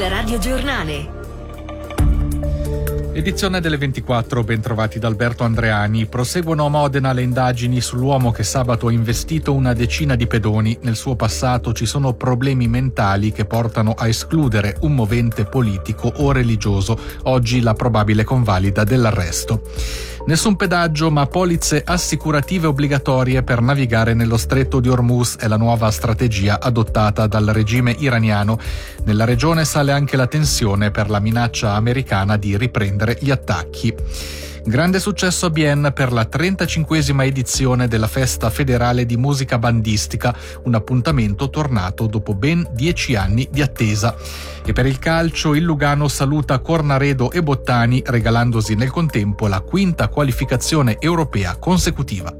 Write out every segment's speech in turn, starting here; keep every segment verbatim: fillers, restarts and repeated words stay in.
Il radiogiornale. Edizione delle ventiquattro, ben trovati da Alberto Andreani. Proseguono a Modena le indagini sull'uomo che sabato ha investito una decina di pedoni. Nel suo passato ci sono problemi mentali che portano a escludere un movente politico o religioso. Oggi la probabile convalida dell'arresto. Nessun pedaggio ma polizze assicurative obbligatorie per navigare nello stretto di Hormuz è la nuova strategia adottata dal regime iraniano. Nella regione sale anche la tensione per la minaccia americana di riprendere gli attacchi. Grande successo a Bienne per la trentacinquesima edizione della Festa Federale di Musica Bandistica, un appuntamento tornato dopo ben dieci anni di attesa. E per il calcio il Lugano saluta Cornaredo e Bottani, regalandosi nel contempo la quinta qualificazione europea consecutiva.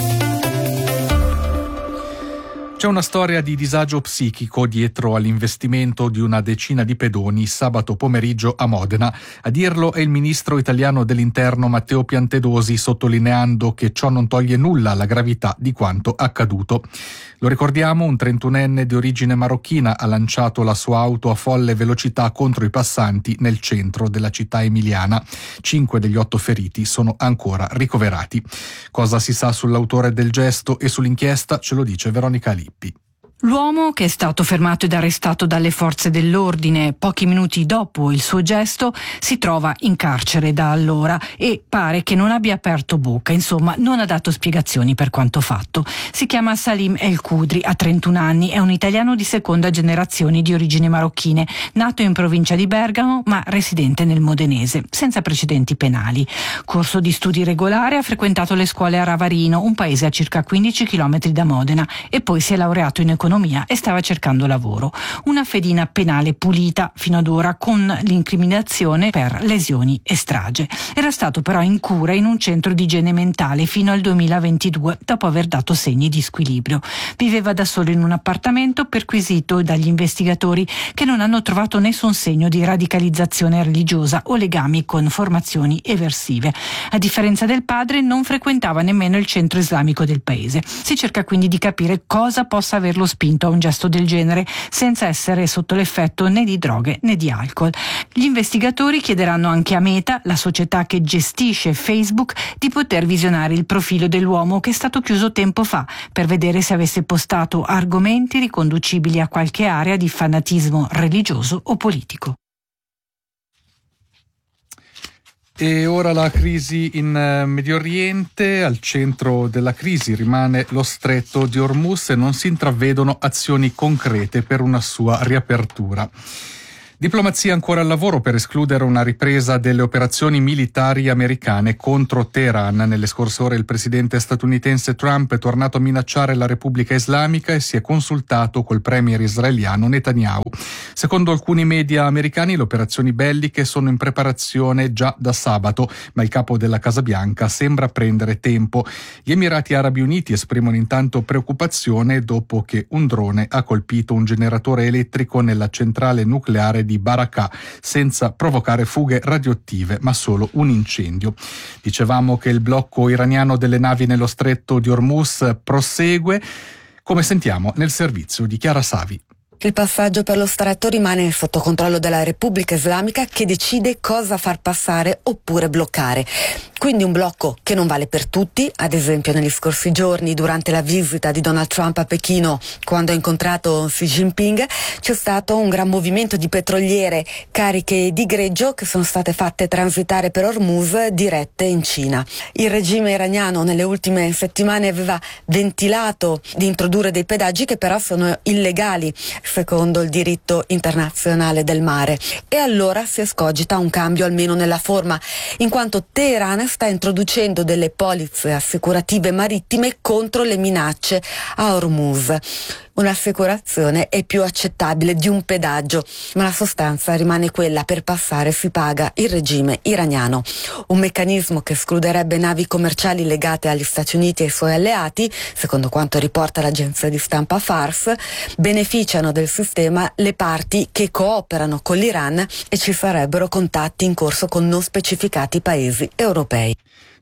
C'è una storia di disagio psichico dietro all'investimento di una decina di pedoni sabato pomeriggio a Modena. A dirlo è il ministro italiano dell'Interno Matteo Piantedosi, sottolineando che ciò non toglie nulla alla gravità di quanto accaduto. Lo ricordiamo, un trentunenne di origine marocchina ha lanciato la sua auto a folle velocità contro i passanti nel centro della città emiliana. Cinque degli otto feriti sono ancora ricoverati. Cosa si sa sull'autore del gesto e sull'inchiesta ce lo dice Veronica Lippi. L'uomo, che è stato fermato ed arrestato dalle forze dell'ordine pochi minuti dopo il suo gesto, si trova in carcere da allora e pare che non abbia aperto bocca, insomma non ha dato spiegazioni per quanto fatto. Si chiama Salim El Kudri, ha trentuno anni, è un italiano di seconda generazione di origini marocchine, nato in provincia di Bergamo ma residente nel modenese, senza precedenti penali. Corso di studi regolare, ha frequentato le scuole a Ravarino, un paese a circa quindici chilometri da Modena, e poi si è laureato in economia e stava cercando lavoro. Una fedina penale pulita fino ad ora, con l'incriminazione per lesioni e strage. Era stato però in cura in un centro di igiene mentale fino al duemilaventidue, dopo aver dato segni di squilibrio. Viveva da solo in un appartamento perquisito dagli investigatori, che non hanno trovato nessun segno di radicalizzazione religiosa o legami con formazioni eversive. A differenza del padre, non frequentava nemmeno il centro islamico del paese. Si cerca quindi di capire cosa possa averlo spinto a un gesto del genere, senza essere sotto l'effetto né di droghe né di alcol. Gli investigatori chiederanno anche a Meta, la società che gestisce Facebook, di poter visionare il profilo dell'uomo, che è stato chiuso tempo fa, per vedere se avesse postato argomenti riconducibili a qualche area di fanatismo religioso o politico. E ora la crisi in Medio Oriente. Al centro della crisi rimane lo stretto di Hormuz e non si intravedono azioni concrete per una sua riapertura. Diplomazia ancora al lavoro per escludere una ripresa delle operazioni militari americane contro Teheran. Nelle scorse ore il presidente statunitense Trump è tornato a minacciare la Repubblica Islamica e si è consultato col premier israeliano Netanyahu. Secondo alcuni media americani le operazioni belliche sono in preparazione già da sabato, ma il capo della Casa Bianca sembra prendere tempo. Gli Emirati Arabi Uniti esprimono intanto preoccupazione dopo che un drone ha colpito un generatore elettrico nella centrale nucleare di di Barakah, senza provocare fughe radioattive, ma solo un incendio. Dicevamo che il blocco iraniano delle navi nello stretto di Hormuz prosegue, come sentiamo nel servizio di Chiara Savi. Il passaggio per lo stretto rimane sotto controllo della Repubblica Islamica, che decide cosa far passare oppure bloccare. Quindi un blocco che non vale per tutti. Ad esempio negli scorsi giorni, durante la visita di Donald Trump a Pechino, quando ha incontrato Xi Jinping, c'è stato un gran movimento di petroliere cariche di greggio che sono state fatte transitare per Hormuz dirette in Cina. Il regime iraniano nelle ultime settimane aveva ventilato di introdurre dei pedaggi che però sono illegali secondo il diritto internazionale del mare, e allora si escogita un cambio almeno nella forma, in quanto Teheran sta introducendo delle polizze assicurative marittime contro le minacce a Hormuz. Un'assicurazione è più accettabile di un pedaggio, ma la sostanza rimane quella: per passare si paga il regime iraniano. Un meccanismo che escluderebbe navi commerciali legate agli Stati Uniti e ai suoi alleati. Secondo quanto riporta l'agenzia di stampa Fars, beneficiano del sistema le parti che cooperano con l'Iran, e ci sarebbero contatti in corso con non specificati paesi europei.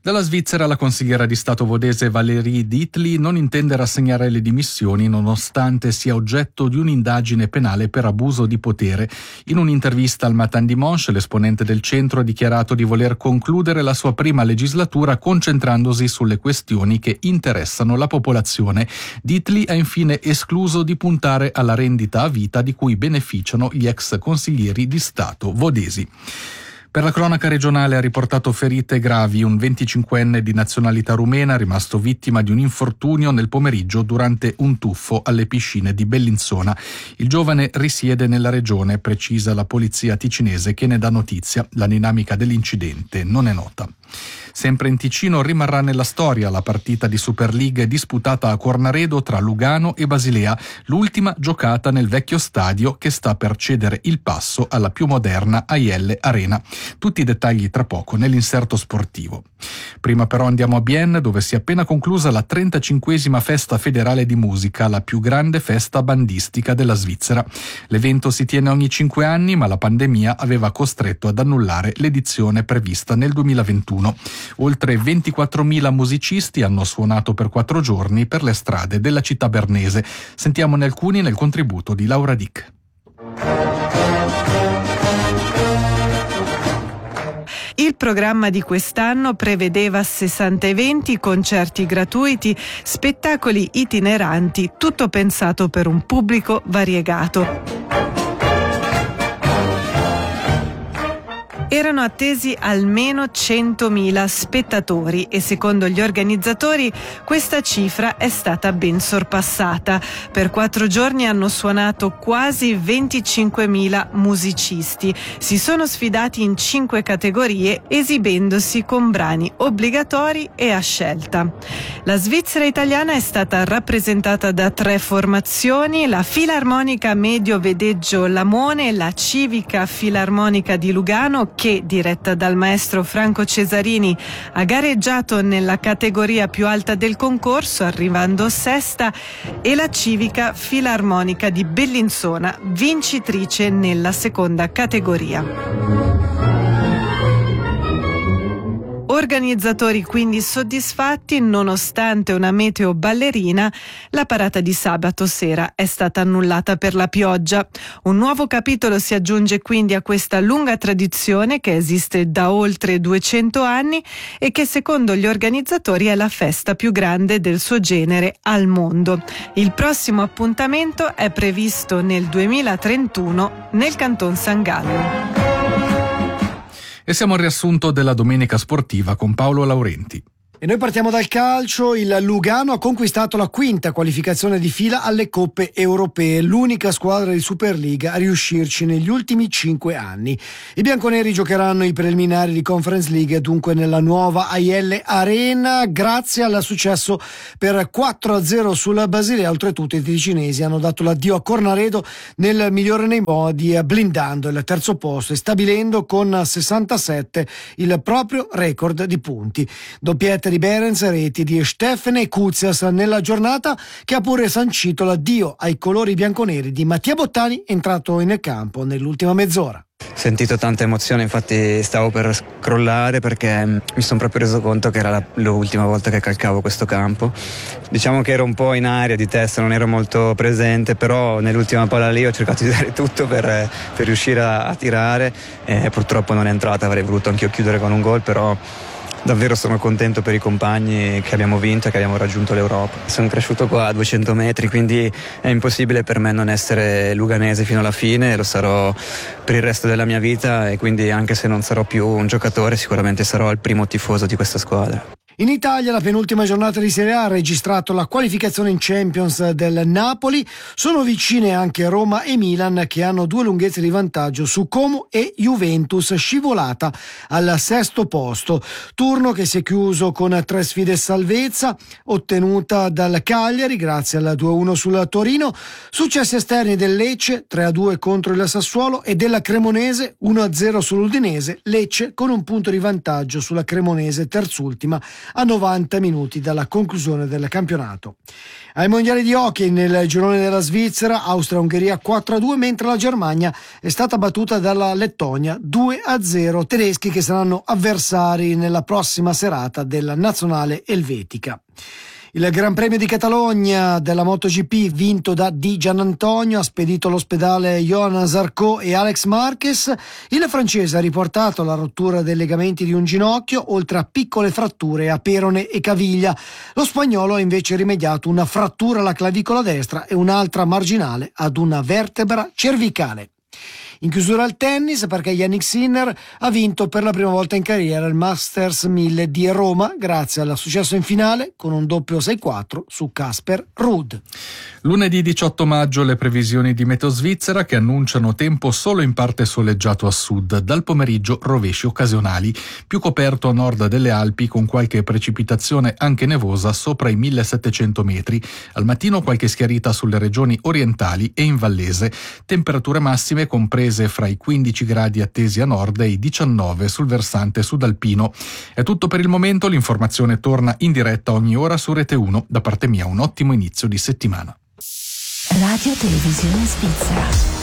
Dalla Svizzera la consigliera di Stato vodese Valérie Dietli non intende rassegnare le dimissioni nonostante sia oggetto di un'indagine penale per abuso di potere. In un'intervista al Matin Dimanche l'esponente del centro ha dichiarato di voler concludere la sua prima legislatura concentrandosi sulle questioni che interessano la popolazione. Dietli ha infine escluso di puntare alla rendita a vita di cui beneficiano gli ex consiglieri di Stato vodesi. Per la cronaca regionale ha riportato ferite gravi un venticinquenne di nazionalità rumena rimasto vittima di un infortunio nel pomeriggio durante un tuffo alle piscine di Bellinzona. Il giovane risiede nella regione, precisa la polizia ticinese che ne dà notizia. La dinamica dell'incidente non è nota. Sempre in Ticino rimarrà nella storia la partita di Super League disputata a Cornaredo tra Lugano e Basilea, l'ultima giocata nel vecchio stadio che sta per cedere il passo alla più moderna A I L Arena. Tutti i dettagli tra poco nell'inserto sportivo. Prima però andiamo a Bienne, dove si è appena conclusa la trentacinquesima festa federale di musica, la più grande festa bandistica della Svizzera. L'evento si tiene ogni cinque anni, ma la pandemia aveva costretto ad annullare l'edizione prevista nel duemilaventuno. Oltre ventiquattromila musicisti hanno suonato per quattro giorni per le strade della città bernese. Sentiamone alcuni nel contributo di Laura Dick. Il programma di quest'anno prevedeva sessanta eventi, concerti gratuiti, spettacoli itineranti, tutto pensato per un pubblico variegato. Erano attesi almeno centomila spettatori e secondo gli organizzatori questa cifra è stata ben sorpassata. Per quattro giorni hanno suonato quasi venticinquemila musicisti. Si sono sfidati in cinque categorie esibendosi con brani obbligatori e a scelta. La Svizzera italiana è stata rappresentata da tre formazioni: la Filarmonica Medio Vedeggio Lamone e la Civica Filarmonica di Lugano, che, diretta dal maestro Franco Cesarini, ha gareggiato nella categoria più alta del concorso, arrivando sesta, e la Civica Filarmonica di Bellinzona, vincitrice nella seconda categoria. Organizzatori quindi soddisfatti, nonostante una meteo ballerina. La parata di sabato sera è stata annullata per la pioggia. Un nuovo capitolo si aggiunge quindi a questa lunga tradizione che esiste da oltre duecento anni e che secondo gli organizzatori è la festa più grande del suo genere al mondo. Il prossimo appuntamento è previsto nel duemilatrentuno nel Canton San Gallo. E siamo al riassunto della domenica sportiva con Paolo Laurenti. E noi partiamo dal calcio. Il Lugano ha conquistato la quinta qualificazione di fila alle coppe europee, l'unica squadra di Superliga a riuscirci negli ultimi cinque anni. I bianconeri giocheranno i preliminari di Conference League dunque nella nuova A I L Arena grazie al successo per quattro a zero sulla Basilea. Oltretutto i ticinesi hanno dato l'addio a Cornaredo nel migliore dei modi, blindando il terzo posto e stabilendo con sessantasette il proprio record di punti. Doppietta di Berens, reti di Stefane e Kuzias nella giornata che ha pure sancito l'addio ai colori bianconeri di Mattia Bottani, entrato in campo nell'ultima mezz'ora. Ho sentito tanta emozione, infatti stavo per scrollare perché mi sono proprio reso conto che era la, l'ultima volta che calcavo questo campo. Diciamo che ero un po' in aria di testa, non ero molto presente, però nell'ultima palla lì ho cercato di dare tutto per, per riuscire a, a tirare e purtroppo non è entrata. Avrei voluto anch'io chiudere con un gol, però davvero sono contento per i compagni che abbiamo vinto e che abbiamo raggiunto l'Europa. Sono cresciuto qua a duecento metri, quindi è impossibile per me non essere luganese fino alla fine, lo sarò per il resto della mia vita e quindi anche se non sarò più un giocatore sicuramente sarò il primo tifoso di questa squadra. In Italia la penultima giornata di Serie A ha registrato la qualificazione in Champions del Napoli. Sono vicine anche Roma e Milan che hanno due lunghezze di vantaggio su Como e Juventus, scivolata al sesto posto. Turno che si è chiuso con tre sfide salvezza ottenuta dal Cagliari grazie al due a uno sul Torino, successi esterni del Lecce tre a due contro il Sassuolo e della Cremonese uno a zero sull'Udinese. Lecce con un punto di vantaggio sulla Cremonese, terzultima a novanta minuti dalla conclusione del campionato. Ai mondiali di hockey nel girone della Svizzera, Austria-Ungheria quattro a due, mentre la Germania è stata battuta dalla Lettonia due a zero, tedeschi che saranno avversari nella prossima serata della nazionale elvetica. Il Gran Premio di Catalogna della MotoGP, vinto da Di Giannantonio, ha spedito all'ospedale Johann Zarco e Alex Marquez. Il francese ha riportato la rottura dei legamenti di un ginocchio, oltre a piccole fratture a perone e caviglia. Lo spagnolo ha invece rimediato una frattura alla clavicola destra e un'altra marginale ad una vertebra cervicale. In chiusura al tennis, perché Yannick Sinner ha vinto per la prima volta in carriera il Masters mille di Roma grazie al successo in finale con un doppio sei quattro su Casper Ruud. Lunedì diciotto maggio le previsioni di Meteo Svizzera che annunciano tempo solo in parte soleggiato a sud, dal pomeriggio rovesci occasionali, più coperto a nord delle Alpi con qualche precipitazione anche nevosa sopra i millesettecento metri, al mattino qualche schiarita sulle regioni orientali e in Vallese, temperature massime comprese fra i quindici gradi attesi a nord e i diciannove sul versante sudalpino. È tutto per il momento, l'informazione torna in diretta ogni ora su Rete uno. Da parte mia un ottimo inizio di settimana. Radio Televisione Svizzera.